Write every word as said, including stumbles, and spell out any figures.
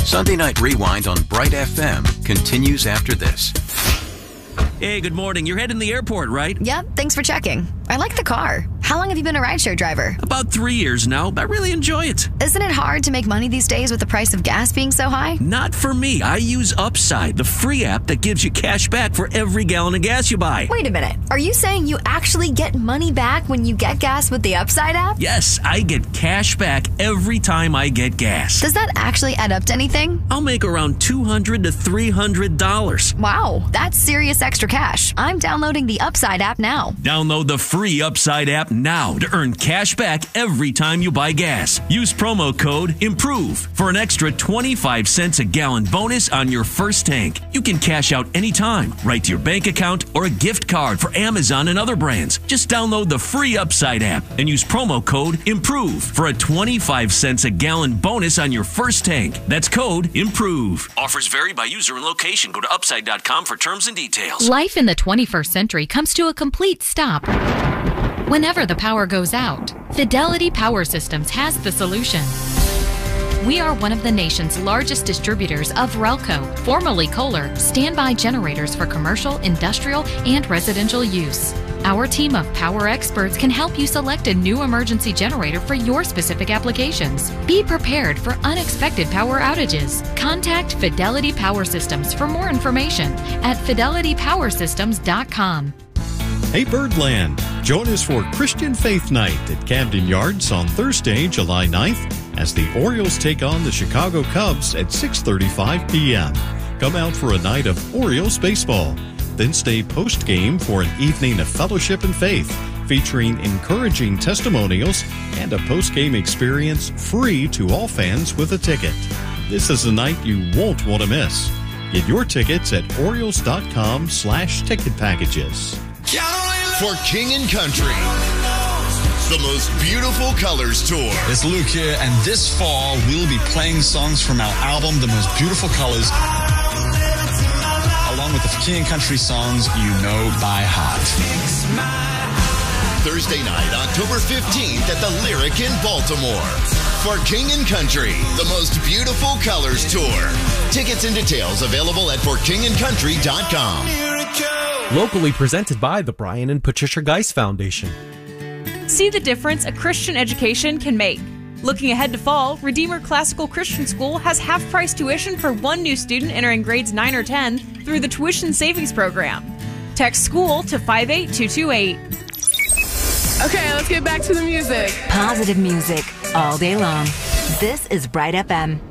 Sunday Night Rewind on Bright F M continues after this. Hey, good morning. You're heading to the airport, right? Yep, thanks for checking. I like the car. How long have you been a rideshare driver? About three years now. I really enjoy it. Isn't it hard to make money these days with the price of gas being so high? Not for me. I use Upside, the free app that gives you cash back for every gallon of gas you buy. Wait a minute. Are you saying you actually get money back when you get gas with the Upside app? Yes, I get cash back every time I get gas. Does that actually add up to anything? I'll make around two hundred to three hundred dollars. Wow, that's serious extra cash. I'm downloading the Upside app now. Download the free Upside app now to earn cash back every time you buy gas. Use promo code IMPROVE for an extra twenty-five cents a gallon bonus on your first tank. You can cash out anytime, right to your bank account or a gift card for Amazon and other brands. Just download the free Upside app and use promo code IMPROVE for a twenty-five cents a gallon bonus on your first tank. That's code IMPROVE. Offers vary by user and location. Go to upside dot com for terms and details. Life in the twenty-first century comes to a complete stop whenever the power goes out. Fidelity Power Systems has the solution. We are one of the nation's largest distributors of Relco, formerly Kohler, standby generators for commercial, industrial, and residential use. Our team of power experts can help you select a new emergency generator for your specific applications. Be prepared for unexpected power outages. Contact Fidelity Power Systems for more information at fidelity power systems dot com. Hey Birdland, join us for Christian Faith Night at Camden Yards on Thursday, July ninth, as the Orioles take on the Chicago Cubs at six thirty-five p.m. Come out for a night of Orioles baseball. Then stay post-game for an evening of fellowship and faith, featuring encouraging testimonials and a post-game experience free to all fans with a ticket. This is a night you won't want to miss. Get your tickets at Orioles.com slash ticket packages. For King and Country, the most beautiful colors tour. It's Luke here, and this fall we'll be playing songs from our album, The Most Beautiful Colors, along with the King and Country songs you know by heart. Thursday night, October fifteenth at the Lyric in Baltimore. For King and Country, the most beautiful colors tour. Tickets and details available at for king and country dot com. Locally presented by the Brian and Patricia Geis Foundation. See the difference a Christian education can make. Looking ahead to fall, Redeemer Classical Christian School has half-price tuition for one new student entering grades nine or ten through the Tuition Savings Program. Text SCHOOL to five eight two two eight. Okay, let's get back to the music. Positive music all day long. This is Bright F M.